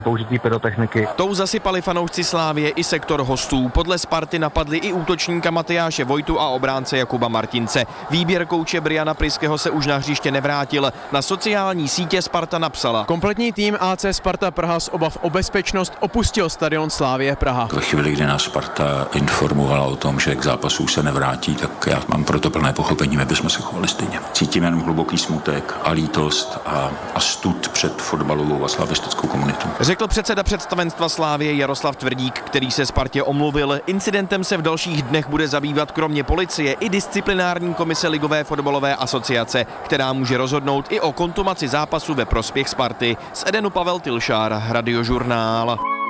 použití pyrotechniky. Tou zasypali fanoušci Slávie i sektor hostů. Podle Sparty napadli i útočníka Matyáše Vojtu a obránce Jakuba Martince. Výběr kouče Briana Pryského se už na hřiště nevrátil. Na sociální sítě Sparta napsala: kompletní tým AC Sparta Praha z obav o bezpečnost opustil stadion Slávie Praha. Ve chvíli, kdy nás Sparta informovala o tom, že k zápasu se nevrátí, tak já mám proto plné pochopení, my bychom se chovali stejně. Cítím jen hluboký smutek a lítost a stud před fotbalovou a slavistickou komunitou. Řekl předseda představenstva Slávie Jaroslav Tvrdík, který se Spartě omluvil. Incidentem se v dalších dnech bude zabývat kromě policie i disciplinární komise Ligové fotbalové asociace, která může rozhodnout i o kontumaci zápasu ve prospěch Sparty. Z Edenu Pavel Tilšár, Radiožurnál.